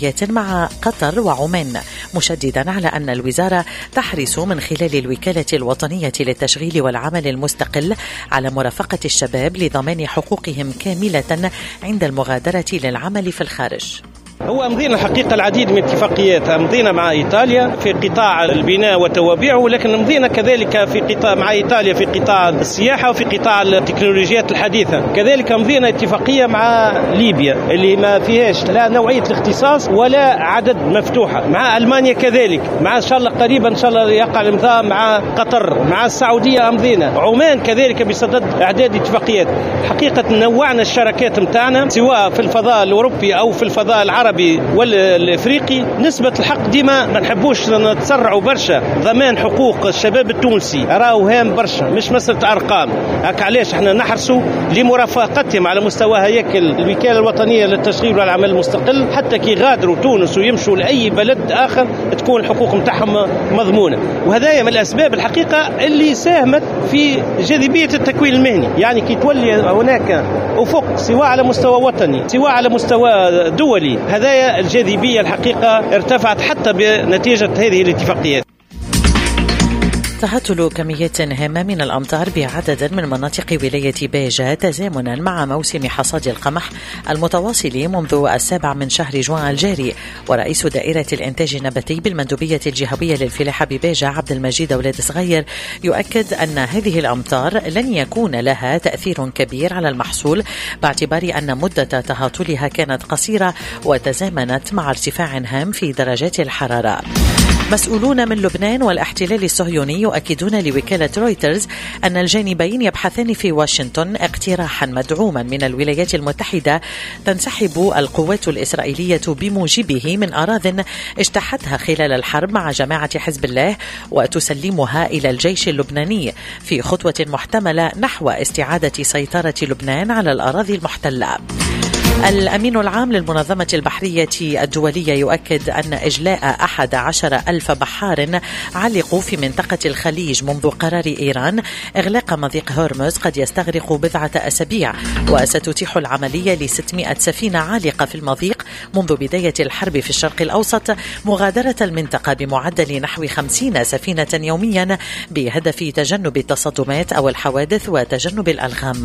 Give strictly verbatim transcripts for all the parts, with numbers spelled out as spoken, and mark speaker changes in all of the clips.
Speaker 1: مع قطر وعمان، مشددا على أن الوزارة تحرص من خلال الوكالة الوطنية للتشغيل والعمل المستقل على مرافقة الشباب لضمان حقوقهم كاملة عند المغادرة للعمل في الخارج.
Speaker 2: هو مضينا الحقيقة العديد من اتفاقيات، مضينا مع إيطاليا في قطاع البناء وتوابعه، لكن مضينا كذلك في قطاع مع إيطاليا في قطاع السياحة وفي قطاع التكنولوجيات الحديثة. كذلك مضينا اتفاقية مع ليبيا اللي ما فيهاش لا نوعية الاختصاص ولا عدد مفتوحة. مع ألمانيا كذلك، مع إن شاء الله قريبا إن شاء الله يقع الامضاء مع قطر، مع السعودية مضينا، عمان كذلك بصدد إعداد اتفاقيات. حقيقة نوعنا الشراكات متاعنا سواء في الفضاء الأوروبي أو في الفضاء العربي والافريقي. نسبة الحق ديما ما نحبوش نتسرعوا برشا. ضمان حقوق الشباب التونسي راهو هام برشا، مش مسألة ارقام. هكا علاش احنا نحرصوا لمرافقتهم على مستوى هيكل الوكالة الوطنية للتشغيل والعمل المستقل، حتى كي يغادروا تونس ويمشوا لاي بلد اخر تكون الحقوق متاعهم مضمونة. وهذا من الاسباب الحقيقة اللي ساهمت في جاذبية التكوين المهني. يعني كي تولي هناك افق سواء على مستوى وطني سواء على مستوى دولي، هذا الجاذبية الحقيقة ارتفعت حتى بنتيجة هذه الاتفاقيات.
Speaker 1: تهطل كميات هامة من الأمطار بعدد من مناطق ولاية بيجا تزامنا مع موسم حصاد القمح المتواصل منذ السابع من شهر جوان الجاري. ورئيس دائرة الإنتاج النباتي بالمندوبية الجهوية للفلاحة ببيجا عبد المجيد أولاد صغير يؤكد أن هذه الأمطار لن يكون لها تأثير كبير على المحصول باعتبار أن مدة تهاطلها كانت قصيرة وتزامنت مع ارتفاع هام في درجات الحرارة. مسؤولون من لبنان والاحتلال الصهيوني يؤكدون لوكالة رويترز أن الجانبين يبحثان في واشنطن اقتراحا مدعوما من الولايات المتحدة تنسحب القوات الإسرائيلية بموجبه من أراضٍ اجتاحتها خلال الحرب مع جماعة حزب الله وتسلمها إلى الجيش اللبناني في خطوة محتملة نحو استعادة سيطرة لبنان على الأراضي المحتلة. الأمين العام للمنظمة البحرية الدولية يؤكد أن إجلاء أحد عشر ألف بحار علقوا في منطقة الخليج منذ قرار إيران إغلاق مضيق هرمز قد يستغرق بضعة أسابيع، وستتيح العملية لستمائة سفينة عالقة في المضيق منذ بداية الحرب في الشرق الأوسط مغادرة المنطقة بمعدل نحو خمسين سفينة يوميا بهدف تجنب التصادمات أو الحوادث وتجنب الألغام.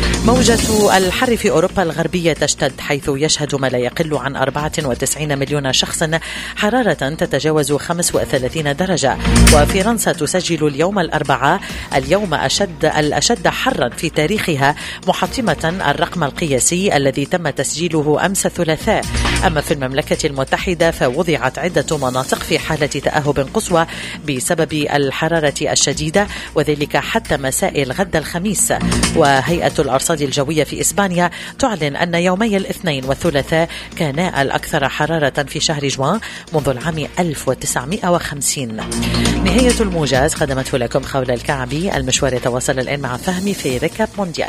Speaker 1: موجة الحر في أوروبا الغربية تشتد حيث يشهد ما لا يقل عن أربعة وتسعين مليون شخص حرارة تتجاوز خمسة وثلاثين درجة. وفرنسا تسجل اليوم الأربعاء اليوم أشد الأشد حرا في تاريخها محطمة الرقم القياسي الذي تم تسجيله أمس الثلاثاء. أما في المملكة المتحدة فوضعت عدة مناطق في حالة تأهب قصوى بسبب الحرارة الشديدة وذلك حتى مساء الغد الخميس. وهيئة الأرصاد الجوية في إسبانيا تعلن أن يومي الاثنين والثلاثاء كانا الأكثر حرارة في شهر جوان منذ العام ألف وتسعمائة وخمسين. نهاية الموجز قدمته لكم خولة الكعبي. المشوار يتواصل الآن مع فهمي في ركاب مونديال.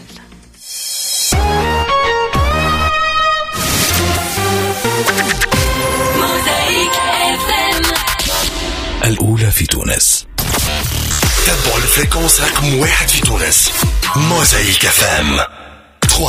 Speaker 3: الأولى في تونس. تابعوا الفريكونس رقم واحد في تونس. موزايك اف ام.